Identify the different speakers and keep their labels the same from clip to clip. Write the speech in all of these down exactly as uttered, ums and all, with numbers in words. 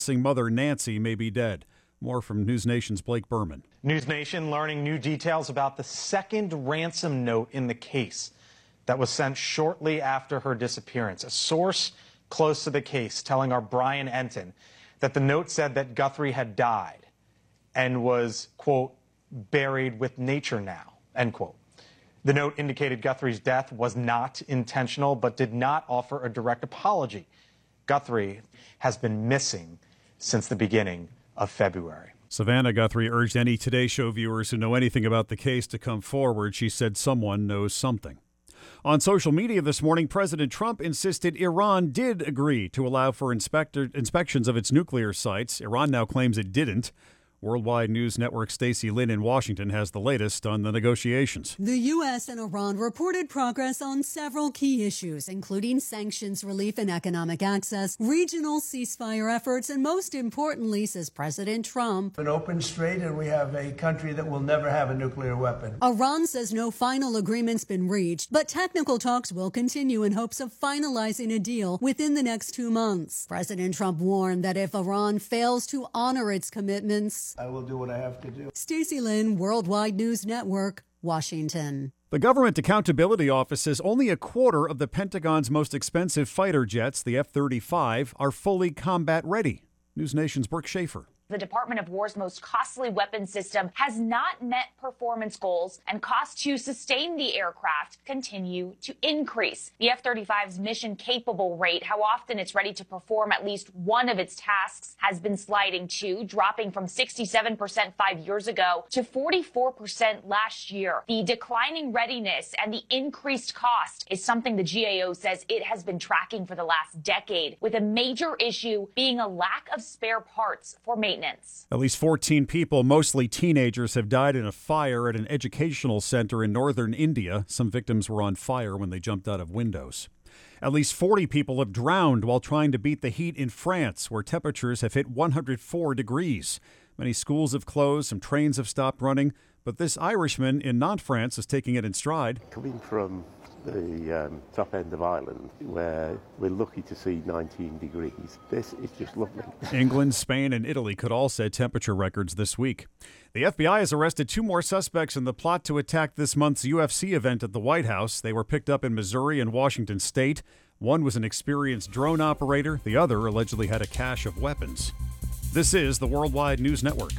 Speaker 1: Mother Nancy may be dead. More from News Nation's Blake Berman.
Speaker 2: News Nation learning new details about the second ransom note in the case that was sent shortly after her disappearance. A source close to the case telling our Brian Enton that the note said that Guthrie had died and was, quote, buried with nature now, end quote. The note indicated Guthrie's death was not intentional, but did not offer a direct apology. Guthrie has been missing since the beginning of February.
Speaker 1: Savannah Guthrie urged any Today Show viewers who know anything about the case to come forward. She said someone knows something. On social media this morning, President Trump insisted Iran did agree to allow for inspector, inspections of its nuclear sites. Iran now claims it didn't. Worldwide News Network Stacey Lynn in Washington has the latest on the negotiations.
Speaker 3: The U S and Iran reported progress on several key issues, including sanctions relief and economic access, regional ceasefire efforts, and most importantly, says President Trump,
Speaker 4: an open strait, and we have a country that will never have a nuclear weapon.
Speaker 3: Iran says no final agreement's been reached, but technical talks will continue in hopes of finalizing a deal within the next two months. President Trump warned that if Iran fails to honor its commitments,
Speaker 4: I will do what I have to do.
Speaker 3: Stacey Lynn, Worldwide News Network, Washington.
Speaker 1: The Government Accountability Office says only a quarter of the Pentagon's most expensive fighter jets, the F thirty-five, are fully combat ready. News Nation's Brooke Schaefer.
Speaker 5: The Department of War's most costly weapons system has not met performance goals, and costs to sustain the aircraft continue to increase. The F thirty-five's mission-capable rate, how often it's ready to perform at least one of its tasks, has been sliding too, dropping from sixty-seven percent five years ago to forty-four percent last year. The declining readiness and the increased cost is something the G A O says it has been tracking for the last decade, with a major issue being a lack of spare parts for maintenance.
Speaker 1: At least fourteen people, mostly teenagers, have died in a fire at an educational center in northern India. Some victims were on fire when they jumped out of windows. At least forty people have drowned while trying to beat the heat in France, where temperatures have hit one hundred four degrees. Many schools have closed, some trains have stopped running, but this Irishman in Nantes, France, is taking it in stride.
Speaker 6: Coming from the um, top end of Ireland, where we're lucky to see nineteen degrees. This is just lovely.
Speaker 1: England, Spain, and Italy could all set temperature records this week. The F B I has arrested two more suspects in the plot to attack this month's U F C event at the White House. They were picked up in Missouri and Washington State. One was an experienced drone operator. The other allegedly had a cache of weapons. This is the Worldwide News Network.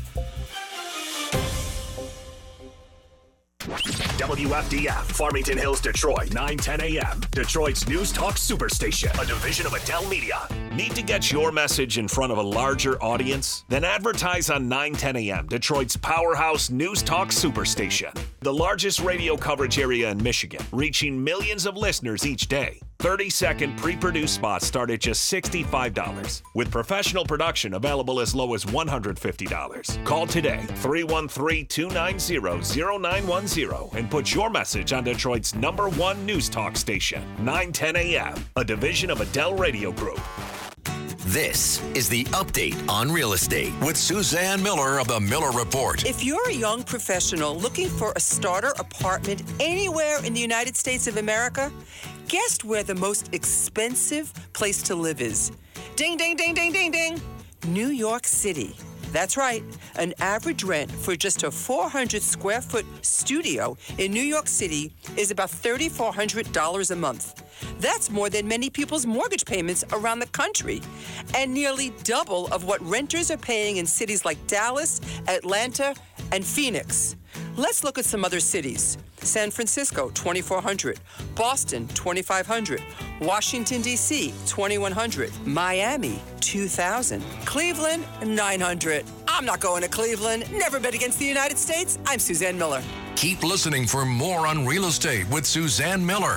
Speaker 7: W F D F, Farmington Hills, Detroit, nine ten a.m. Detroit's News Talk Superstation, a division of Adele Media. Need to get your message in front of a larger audience? Then advertise on nine ten a.m., Detroit's powerhouse News Talk Superstation. The largest radio coverage area in Michigan, reaching millions of listeners each day. thirty-second pre-produced spots start at just sixty-five dollars, with professional production available as low as one hundred fifty dollars. Call today, three one three, two nine zero, zero nine one zero, and put your message on Detroit's number one news talk station, nine ten a.m., a division of Adele Radio Group.
Speaker 8: This is the Update on Real Estate with Suzanne Miller of the Miller Report.
Speaker 9: If you're a young professional looking for a starter apartment anywhere in the United States of America, guess where the most expensive place to live is? Ding, ding, ding, ding, ding, ding. New York City. That's right. An average rent for just a four hundred square foot studio in New York City is about three thousand four hundred dollars a month. That's more than many people's mortgage payments around the country, and nearly double of what renters are paying in cities like Dallas, Atlanta, and Phoenix. Let's look at some other cities. San Francisco, twenty-four hundred dollars. Boston, twenty-five hundred dollars. Washington, D C, twenty-one hundred dollars. Miami, two thousand dollars. Cleveland, nine hundred dollars. I'm not going to Cleveland. Never bet against the United States. I'm Suzanne Miller.
Speaker 8: Keep listening for more on real estate with Suzanne Miller.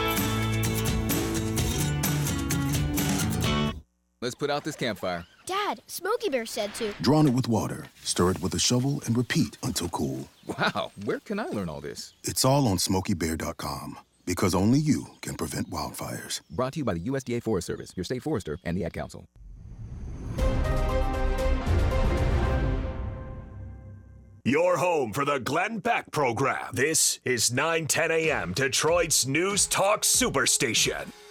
Speaker 10: Let's put out this campfire.
Speaker 11: Dad, Smokey Bear said to.
Speaker 12: Drown it with water, stir it with a shovel, and repeat until cool.
Speaker 10: Wow, where can I learn all this?
Speaker 12: It's all on Smokey Bear dot com, because only you can prevent wildfires.
Speaker 10: Brought to you by the U S D A Forest Service, your state forester, and the Ad Council.
Speaker 7: Your home for the Glenn Beck program. This is nine ten a.m. Detroit's News Talk Superstation.